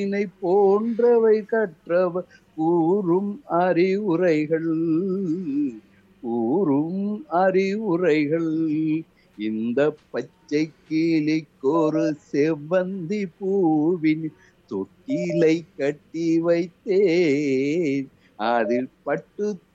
இனை போன்றவை கற்றவர் கூறும் அறிவுரைகள் கூறும் அறிவுரைகள். இந்த பச்சை கிளிக்கொரு செவ்வந்தி பூவின் தொட்டிலை கட்டி வைத்தேன், அதில் பட்டு